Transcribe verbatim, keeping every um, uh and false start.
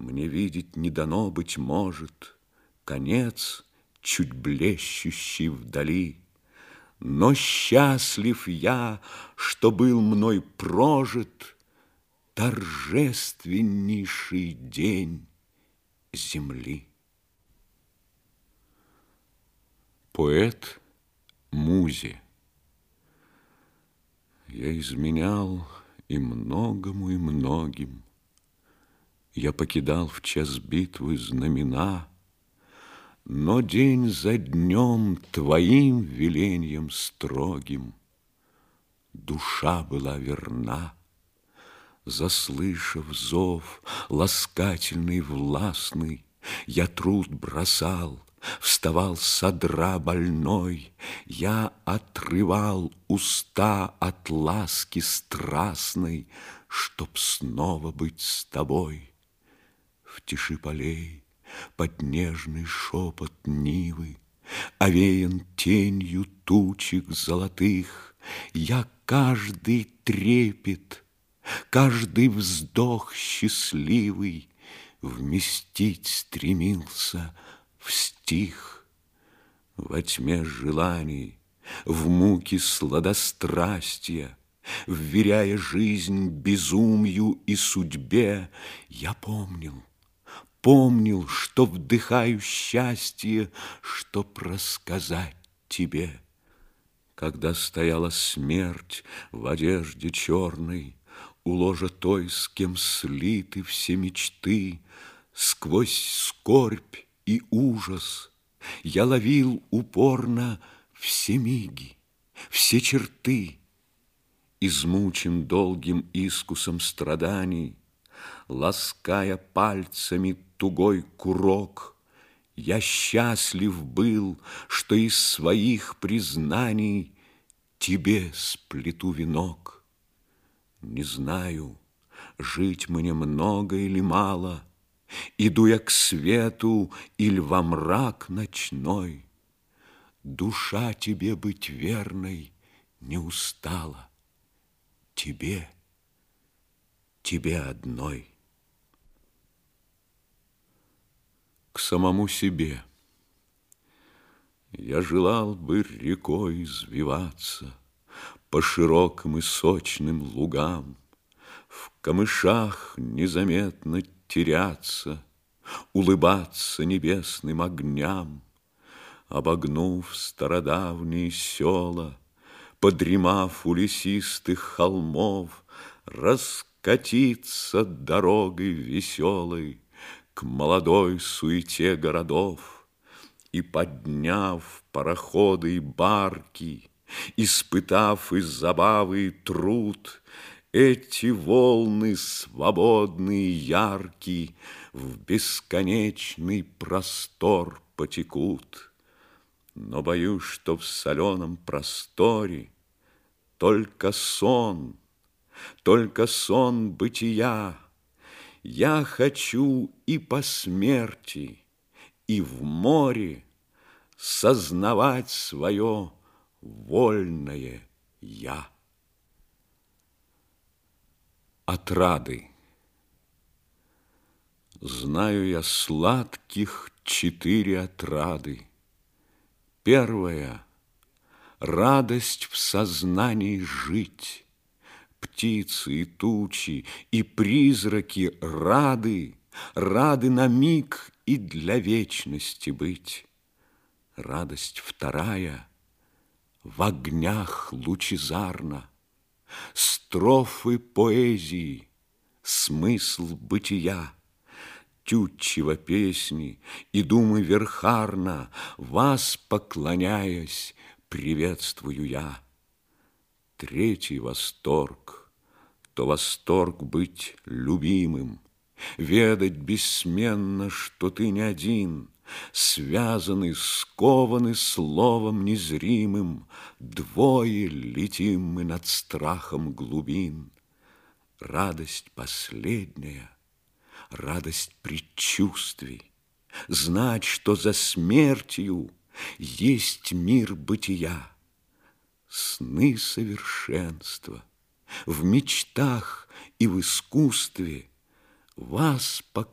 Мне видеть не дано, быть может, конец, чуть блещущий вдали. Но счастлив я, что был мной прожит торжественнейший день земли. Поэт музе. Я изменял и многому, и многим. Я покидал в час битвы знамена, но день за днем твоим веленьем строгим душа была верна. Заслышав зов ласкательный, властный, я труд бросал, вставал с одра больной, я отрывал уста от ласки страстной, чтоб снова быть с тобой. В тиши полей, под нежный шепот нивы, овеян тенью тучек золотых, я каждый трепет, каждый вздох счастливый вместить стремился в стих. Во тьме желаний, в муке сладострастия, вверяя жизнь безумью и судьбе, я помнил, помнил, что вдыхаю счастье, чтоб рассказать тебе. Когда стояла смерть в одежде черной, у ложа той, с кем слиты все мечты, сквозь скорбь и ужас я ловил упорно все миги, все черты. Измучен долгим искусом страданий, лаская пальцами тугой курок, я счастлив был, что из своих признаний тебе сплету венок. Не знаю, жить мне много или мало, иду я к свету или во мрак ночной. Душа тебе быть верной не устала, тебе, тебе одной. К самому себе. Я желал бы рекой извиваться по широким и сочным лугам, в камышах незаметно теряться, улыбаться небесным огням, обогнув стародавние села, подремав у лесистых холмов, раскатиться дорогой веселой к молодой суете городов и, подняв пароходы и барки, испытав из забавы и труд, эти волны свободные, яркие, в бесконечный простор потекут. Но боюсь, что в соленом просторе только сон, только сон бытия. Я хочу и по смерти, и в море сознавать свое вольное я. Отрады. Знаю я сладких четыре отрады. Первая — радость в сознании жить. Птицы и тучи, и призраки рады, рады на миг и для вечности быть. Радость вторая — в огнях лучезарна, строфы поэзии, смысл бытия, тютчево песни и думы верхарна, вас, поклоняясь, приветствую я. Третий восторг, то восторг быть любимым, ведать бессменно, что ты не один, связаны, скованы словом незримым, двое летим мы над страхом глубин. Радость последняя, радость предчувствий, знать, что за смертью есть мир бытия. Сны совершенства, в мечтах и в искусстве вас,